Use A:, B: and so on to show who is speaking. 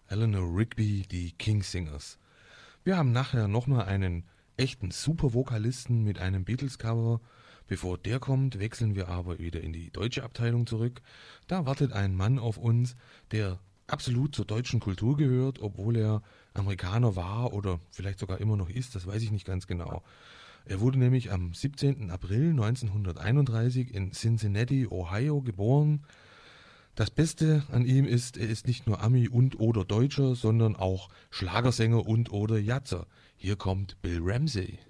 A: Eleanor Rigby, die Kingsingers. Wir haben nachher nochmal einen echten Supervokalisten mit einem Beatles-Cover. Bevor der kommt, wechseln wir aber wieder in die deutsche Abteilung zurück. Da wartet ein Mann auf uns, der absolut zur deutschen Kultur gehört, obwohl er Amerikaner war oder vielleicht sogar immer noch ist, das weiß ich nicht ganz genau. Er wurde nämlich am 17. April 1931 in Cincinnati, Ohio geboren. Das Beste an ihm ist, er ist nicht nur Ami und oder Deutscher, sondern auch Schlagersänger und oder Jatzer. Hier kommt Bill Ramsey.